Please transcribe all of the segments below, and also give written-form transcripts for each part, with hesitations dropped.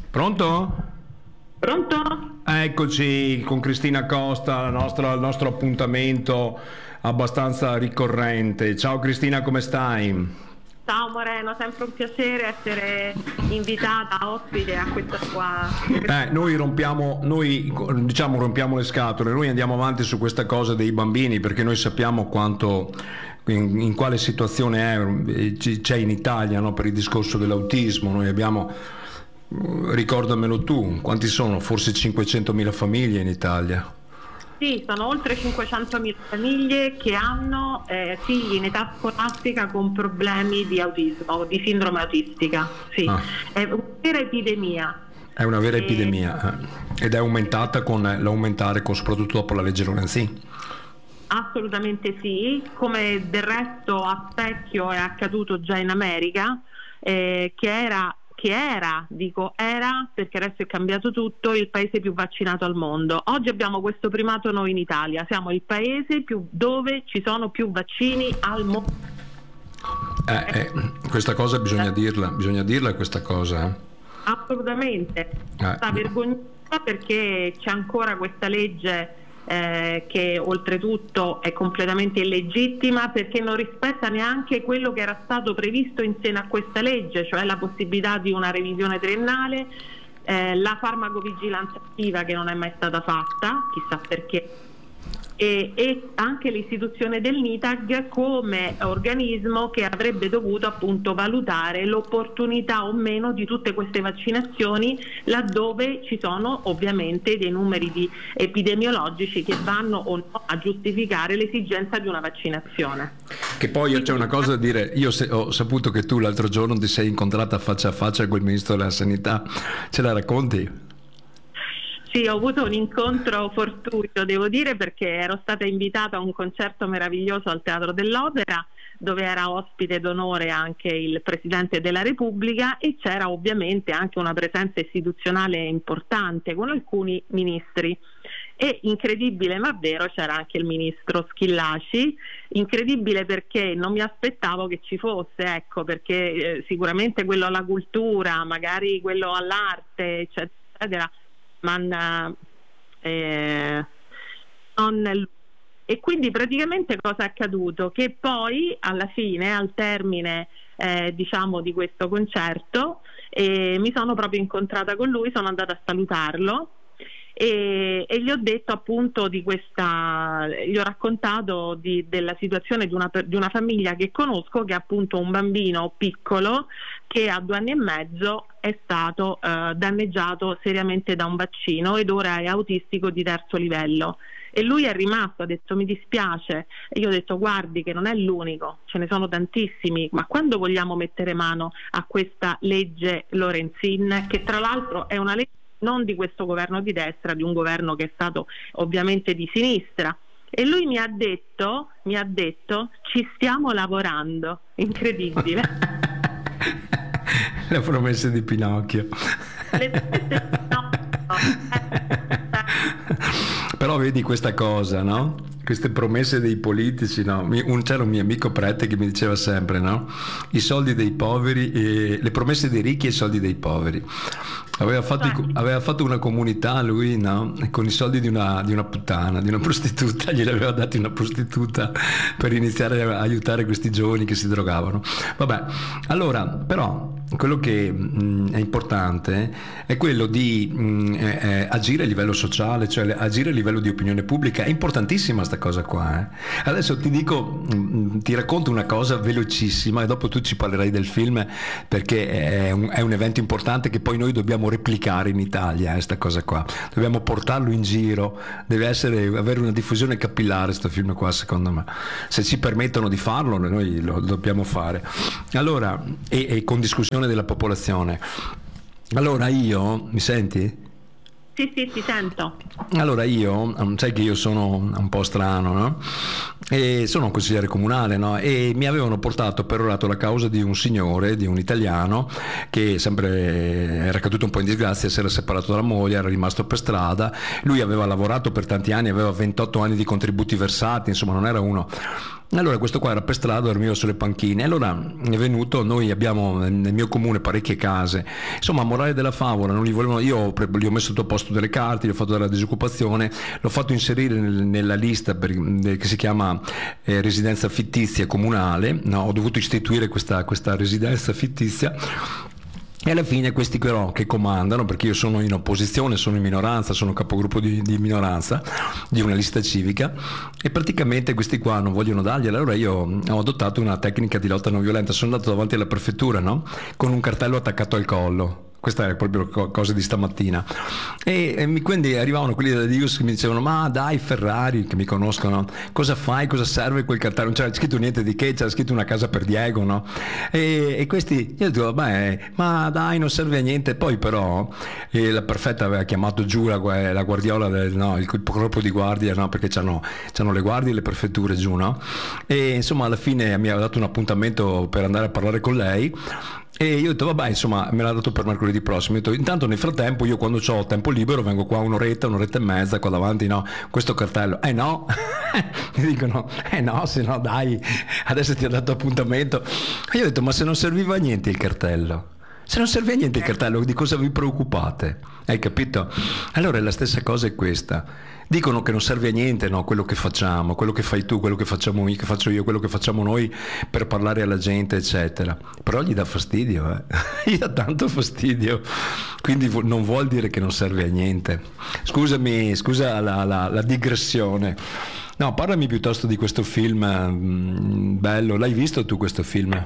Pronto? Pronto? Eccoci con Cristina Costa, il nostro appuntamento abbastanza ricorrente. Ciao Cristina, come stai? Ciao Moreno, sempre un piacere essere invitata ospite a questa tua... Noi rompiamo le scatole, noi andiamo avanti su questa cosa dei bambini perché noi sappiamo quanto, in quale situazione c'è in Italia, no, per il discorso dell'autismo. Noi abbiamo, ricordamelo tu, quanti sono? Forse 500.000 famiglie in Italia. Sì, sono oltre 500.000 famiglie che hanno figli in età scolastica con problemi di autismo, di sindrome autistica. Sì, è una vera epidemia. È una vera epidemia ed è aumentata soprattutto dopo la legge Lorenzin. Assolutamente sì, come del resto a specchio è accaduto già in America, che era perché adesso è cambiato tutto, il paese più vaccinato al mondo. Oggi abbiamo questo primato noi in Italia, siamo il paese dove ci sono più vaccini al mondo. Questa cosa bisogna dirla questa cosa. Assolutamente, sta vergognosa perché c'è ancora questa legge che oltretutto è completamente illegittima perché non rispetta neanche quello che era stato previsto in seno a questa legge, cioè la possibilità di una revisione triennale, la farmacovigilanza attiva che non è mai stata fatta, chissà perché, e anche l'istituzione del NITAG come organismo che avrebbe dovuto appunto valutare l'opportunità o meno di tutte queste vaccinazioni laddove ci sono ovviamente dei numeri epidemiologici che vanno o no a giustificare l'esigenza di una vaccinazione. Che poi c'è una cosa da dire, ho saputo che tu l'altro giorno ti sei incontrata faccia a faccia con il Ministro della Sanità, ce la racconti? Sì, ho avuto un incontro fortuito, devo dire, perché ero stata invitata a un concerto meraviglioso al Teatro dell'Opera, dove era ospite d'onore anche il Presidente della Repubblica e c'era ovviamente anche una presenza istituzionale importante con alcuni ministri. E incredibile ma vero c'era anche il ministro Schillaci, incredibile perché non mi aspettavo che ci fosse, ecco, perché sicuramente quello alla cultura, magari quello all'arte, eccetera, eccetera, ma e quindi praticamente cosa è accaduto? Che poi alla fine, al termine diciamo di questo concerto, mi sono proprio incontrata con lui, sono andata a salutarlo e gli ho detto appunto gli ho raccontato della situazione di una famiglia che conosco, che è appunto un bambino piccolo che a 2 anni e mezzo è stato danneggiato seriamente da un vaccino ed ora è autistico di 3° livello. E lui è rimasto, ha detto mi dispiace, e io ho detto guardi che non è l'unico, ce ne sono tantissimi, ma quando vogliamo mettere mano a questa legge Lorenzin, che tra l'altro è una legge non di questo governo di destra, di un governo che è stato ovviamente di sinistra. E lui mi ha detto ci stiamo lavorando, incredibile. Le promesse di Pinocchio. Le promesse di Pinocchio. Però vedi questa cosa, no? Queste promesse dei politici, no? C'era un mio amico prete che mi diceva sempre, no? I soldi dei poveri, le promesse dei ricchi e i soldi dei poveri. Aveva fatto una comunità lui, no? Con i soldi di una puttana, di una prostituta, gliene aveva dati una prostituta per iniziare a aiutare questi giovani che si drogavano. Vabbè, allora, però quello che è importante è quello di agire a livello sociale, cioè agire a livello di opinione pubblica. È importantissima sta cosa qua. Adesso ti racconto una cosa velocissima e dopo tu ci parlerai del film, perché è un evento importante che poi noi dobbiamo replicare in Italia, sta cosa qua. Dobbiamo portarlo in giro, deve avere una diffusione capillare sto film qua, secondo me. Se ci permettono di farlo, noi lo dobbiamo fare. Allora, e con discussione della popolazione. Allora mi senti? Sì, ti sento. Allora sai che io sono un po' strano, no? e sono un consigliere comunale, no? E mi avevano portato, perorato la causa di un signore, di un italiano, che sempre era caduto un po' in disgrazia, si era separato dalla moglie, era rimasto per strada. Lui aveva lavorato per tanti anni, aveva 28 anni di contributi versati, insomma non era uno. Allora questo qua era per strada, dormiva sulle panchine. Allora è venuto, noi abbiamo nel mio comune parecchie case, insomma, morale della favola, non li volevano, io gli ho messo sotto posto delle carte, gli ho fatto della disoccupazione, l'ho fatto inserire nella lista che si chiama residenza fittizia comunale, no? Ho dovuto istituire questa residenza fittizia. E alla fine questi però che comandano, perché io sono in opposizione, sono in minoranza, sono capogruppo di minoranza di una lista civica, e praticamente questi qua non vogliono dargliela. Allora io ho adottato una tecnica di lotta non violenta, sono andato davanti alla prefettura, no? Con un cartello attaccato al collo. Questa è proprio cosa di stamattina. Quindi arrivavano quelli della Dius che mi dicevano: ma dai Ferrari, che mi conoscono, cosa fai, cosa serve quel cartello? Non c'era scritto niente di che, c'era scritto una casa per Diego, no? E questi, io dico, vabbè, ma dai, non serve a niente. Poi però la prefetta aveva chiamato giù la guardiola, il corpo di guardia, no? Perché c'hanno le guardie e le prefetture giù, no? E insomma alla fine mi aveva dato un appuntamento per andare a parlare con lei. E io ho detto, vabbè, insomma, me l'ha dato per mercoledì prossimo. Ho detto, intanto nel frattempo io quando ho tempo libero vengo qua un'oretta e mezza qua davanti, no, questo cartello. No, mi dicono, no, se no dai, adesso ti ho dato appuntamento. E io ho detto, ma se non serviva a niente il cartello? Se non serve a niente il cartello, di cosa vi preoccupate? Hai capito? Allora la stessa cosa è questa. Dicono che non serve a niente, no, quello che facciamo, quello che fai tu, quello che facciamo io, che faccio io, quello che facciamo noi per parlare alla gente, eccetera. Però gli dà fastidio, gli dà tanto fastidio. Quindi non vuol dire che non serve a niente. Scusa la digressione. No, parlami piuttosto di questo film bello. L'hai visto tu questo film?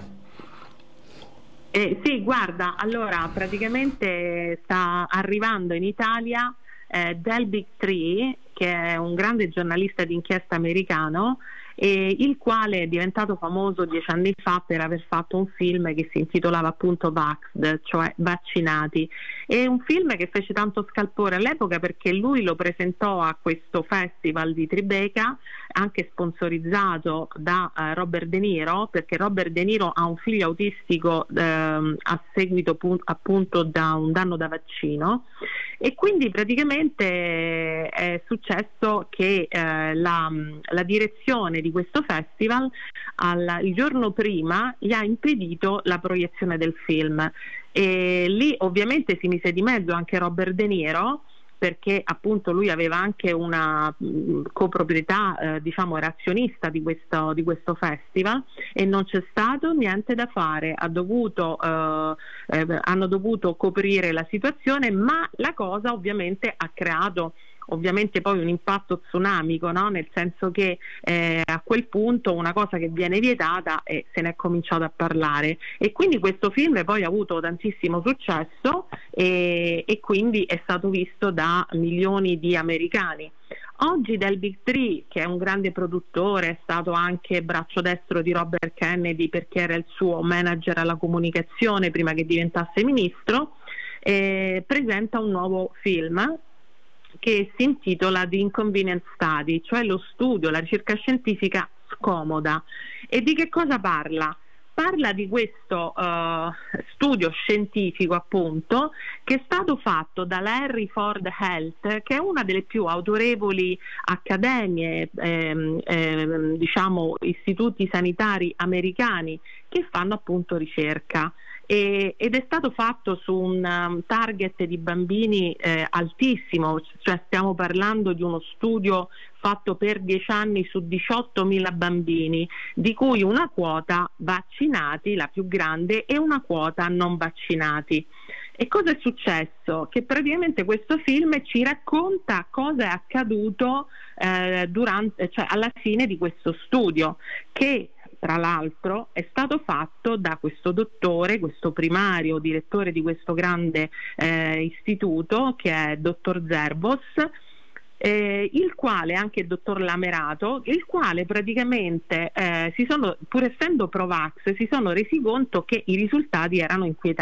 Sì, guarda, allora praticamente sta arrivando in Italia Del Big Tree, che è un grande giornalista d'inchiesta americano, il quale è diventato famoso 10 anni fa per aver fatto un film che si intitolava appunto Vaxxed, cioè Vaccinati. È un film che fece tanto scalpore all'epoca perché lui lo presentò a questo festival di Tribeca, anche sponsorizzato da Robert De Niro, perché Robert De Niro ha un figlio autistico a seguito appunto da un danno da vaccino, e quindi praticamente è successo che la direzione di questo festival il giorno prima gli ha impedito la proiezione del film, e lì ovviamente si mise di mezzo anche Robert De Niro, perché appunto lui aveva anche una coproprietà, diciamo, era azionista di questo festival, e non c'è stato niente da fare, hanno dovuto coprire la situazione, ma la cosa ovviamente ha creato poi un impatto tsunamico, no? Nel senso che a quel punto una cosa che viene vietata e se ne è cominciato a parlare, e quindi questo film poi ha avuto tantissimo successo e quindi è stato visto da milioni di americani. Oggi Del Big Tree, che è un grande produttore, è stato anche braccio destro di Robert Kennedy perché era il suo manager alla comunicazione prima che diventasse ministro, presenta un nuovo film che si intitola The Inconvenient Study, cioè lo studio, la ricerca scientifica scomoda. E di che cosa parla? Parla di questo studio scientifico, appunto, che è stato fatto dalla Henry Ford Health, che è una delle più autorevoli accademie, diciamo istituti sanitari americani che fanno appunto ricerca. Ed è stato fatto su un target di bambini altissimo, cioè stiamo parlando di uno studio fatto per 10 anni su 18.000 bambini, di cui una quota vaccinati, la più grande, e una quota non vaccinati. E cosa è successo? Che praticamente questo film ci racconta cosa è accaduto cioè alla fine di questo studio, che tra l'altro è stato fatto da questo dottore, questo primario direttore di questo grande istituto, che è dottor Zerbos, il quale, anche il dottor Lamerato, il quale praticamente pur essendo Pro-Vax, si sono resi conto che i risultati erano inquietanti.